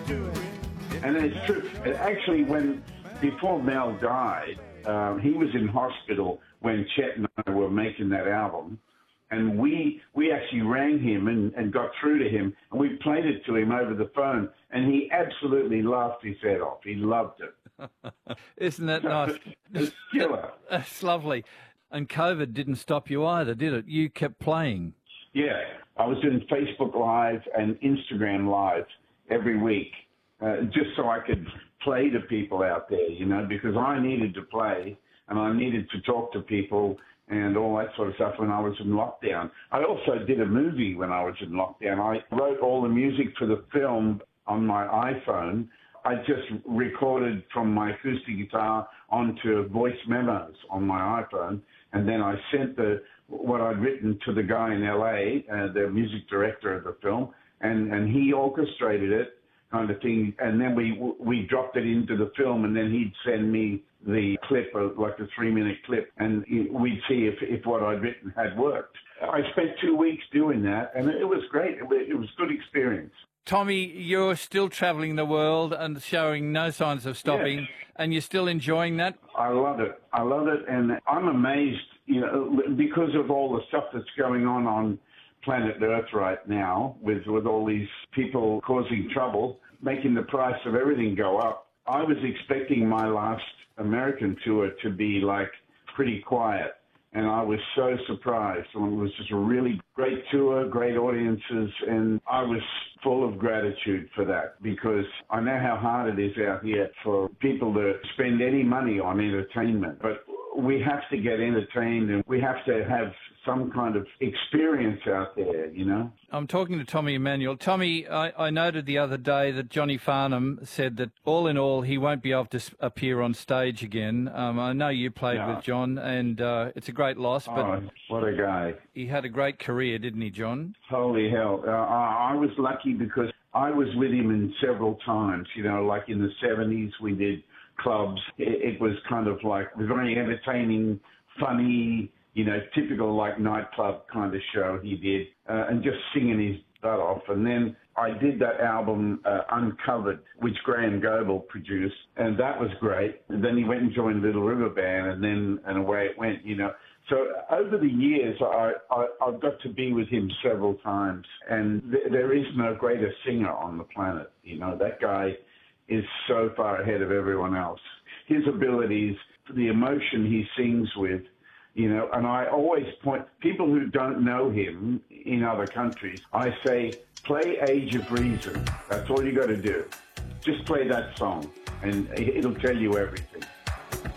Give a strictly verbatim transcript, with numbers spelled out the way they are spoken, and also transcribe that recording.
And it's true. And actually, when before Mel died, um, he was in hospital when Chet and I were making that album. And we we actually rang him and, and got through to him, and we played it to him over the phone, and he absolutely laughed his head off. He loved it. Isn't that nice? It's killer. It's lovely. And COVID didn't stop you either, did it? You kept playing. Yeah. I was doing Facebook Live and Instagram Live every week, uh, just so I could play to people out there, you know, because I needed to play, and I needed to talk to people and all that sort of stuff when I was in lockdown. I also did a movie when I was in lockdown. I wrote all the music for the film on my iPhone. I just recorded from my acoustic guitar onto voice memos on my iPhone, and then I sent the what I'd written to the guy in L A, uh, the music director of the film, and, and he orchestrated it, kind of thing, and then we we dropped it into the film, and then he'd send me the clip, of like a three-minute clip, and we'd see if, if what I'd written had worked. I spent two weeks doing that, and it was great. It was, it was a good experience. Tommy, you're still travelling the world and showing no signs of stopping, yes. And you're still enjoying that? I love it. I love it, and I'm amazed, you know, because of all the stuff that's going on on planet Earth right now, with, with all these people causing trouble, making the price of everything go up. I was expecting my last American tour to be like pretty quiet, and I was so surprised. It was just a really great tour, great audiences, and I was full of gratitude for that, because I know how hard it is out here for people to spend any money on entertainment, but we have to get entertained, and we have to have some kind of experience out there, you know? I'm talking to Tommy Emmanuel. Tommy, I, I noted the other day that Johnny Farnham said that all in all, he won't be able to appear on stage again. Um, I know you played no. with John, and uh, it's a great loss, but oh, what a guy. He had a great career, didn't he, John? Holy hell. Uh, I, I was lucky because I was with him in several times, you know, like in the seventies we did clubs. It, it was kind of like very entertaining, funny, you know, typical like nightclub kind of show he did, uh, and just singing his butt off. And then I did that album, uh, Uncovered, which Graham Goble produced, and that was great. And then he went and joined Little River Band, and then and away it went, you know. So over the years, I, I, I've got to be with him several times, and th- there is no greater singer on the planet. You know, that guy is so far ahead of everyone else. His abilities, the emotion he sings with, you know, and I always point, people who don't know him in other countries, I say, play Age of Reason. That's all you got to do. Just play that song, and it'll tell you everything.